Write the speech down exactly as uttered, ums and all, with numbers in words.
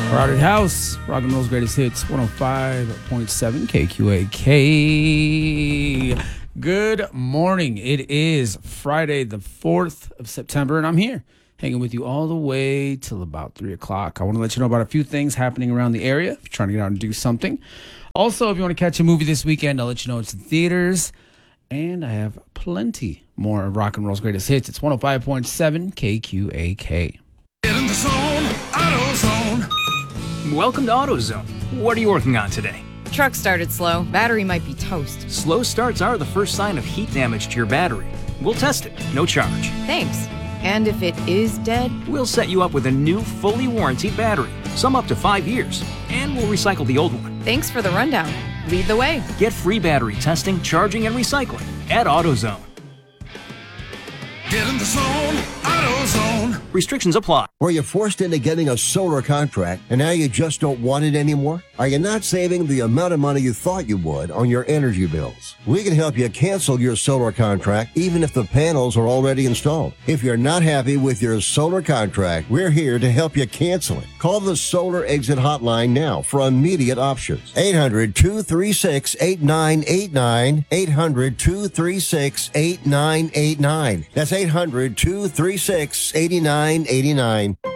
Crowded House, Rock and Roll's greatest hits, one oh five point seven K Q A K. Good morning. It is Friday, the fourth of September, and I'm here hanging with you all the way till about three o'clock. I want to let you know about a few things happening around the area if you're trying to get out and do something. Also, if you want to catch a movie this weekend, I'll let you know it's in theaters. And I have plenty more of Rock and Roll's greatest hits. It's one oh five point seven K Q A K. Get in the zone, AutoZone. Welcome to AutoZone. What are you working on today? Truck started slow. Battery might be toast. Slow starts are the first sign of heat damage to your battery. We'll test it, no charge. Thanks. And if it is dead? We'll set you up with a new, fully warranted battery, some up to five years, and we'll recycle the old one. Thanks for the rundown. Lead the way. Get free battery testing, charging, and recycling at AutoZone. Get in the zone, AutoZone. Restrictions apply. Were you forced into getting a solar contract and now you just don't want it anymore? Are you not saving the amount of money you thought you would on your energy bills? We can help you cancel your solar contract even if the panels are already installed. If you're not happy with your solar contract, we're here to help you cancel it. Call the Solar Exit Hotline now for immediate options. eight hundred, two three six, eight nine eight nine. eight hundred, two three six, eight nine eight nine. That's eight hundred, two three six, eight nine eight nine.